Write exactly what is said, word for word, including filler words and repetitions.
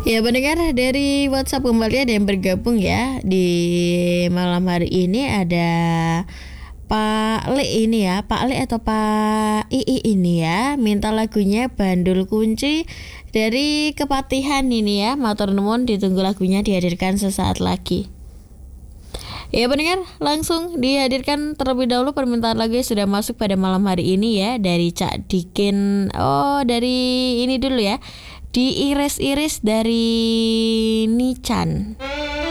Ya pendengar dari WhatsApp kembali ada yang bergabung ya di malam hari ini ada Pak Le ini ya, Pak Le atau Pak Ii ini ya, minta lagunya Bandul Kunci dari Kepatihan ini ya, matur nuwun ditunggu lagunya dihadirkan sesaat lagi. Ya pendengar, langsung dihadirkan terlebih dahulu permintaan lagu yang sudah masuk pada malam hari ini ya dari Cak Dikin. Oh dari ini dulu ya, diiris-iris dari Nichan.